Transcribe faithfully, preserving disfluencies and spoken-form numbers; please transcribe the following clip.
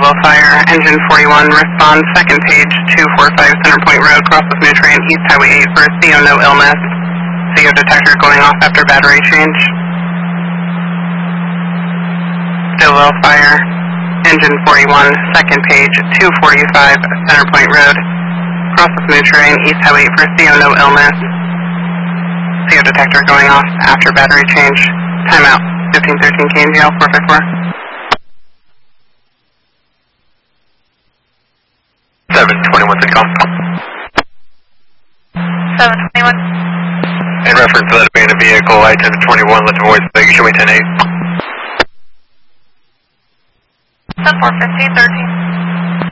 Stillwell Fire, engine forty-one, respond second page, two forty-five Center Point Road, crosses New Train, East Highway eight for a C O no illness. C O detector going off after battery change. Stillwell Fire, engine forty-one, second page, two forty-five Center Point Road, crosses New Train, East Highway eight for a C O no illness. C O detector going off after battery change. Timeout, fifteen thirteen K N G L four five four. seven twenty-one, Citcom. seven twenty-one. In reference to that abandoned vehicle, I ten twenty-one, let the voice Vegas, show me ten eight. ten four, fifteen thirteen.